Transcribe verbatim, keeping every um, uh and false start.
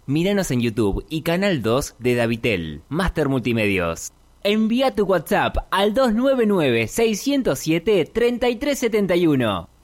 Míranos en YouTube y Canal dos de Davitel, Master Multimedios. Envía tu WhatsApp al dos nueve nueve, seis cero siete, tres tres siete uno.